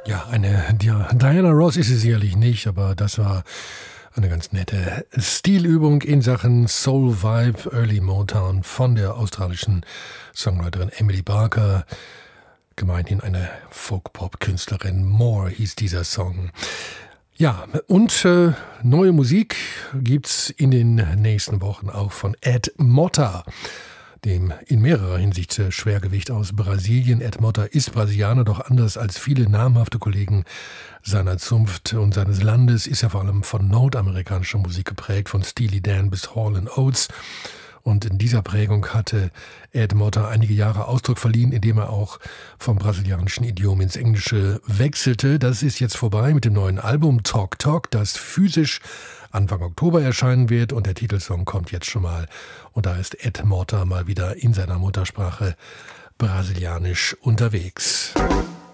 Ja, Diana Ross ist sie sicherlich nicht, aber das war eine ganz nette Stilübung in Sachen Soul Vibe, Early Motown von der australischen Songwriterin Emily Barker. Gemeinhin eine Folk-Pop-Künstlerin. More hieß dieser Song. Ja, und neue Musik gibt's in den nächsten Wochen auch von Ed Motta, dem in mehrerer Hinsicht Schwergewicht aus Brasilien. Ed Motta ist Brasilianer, doch anders als viele namhafte Kollegen seiner Zunft und seines Landes ist er vor allem von nordamerikanischer Musik geprägt, von Steely Dan bis Hall & Oates. Und in dieser Prägung hatte Ed Motta einige Jahre Ausdruck verliehen, indem er auch vom brasilianischen Idiom ins Englische wechselte. Das ist jetzt vorbei mit dem neuen Album Talk Talk, das physisch Anfang Oktober erscheinen wird. Und der Titelsong kommt jetzt schon mal. Und da ist Ed Motta mal wieder in seiner Muttersprache brasilianisch unterwegs.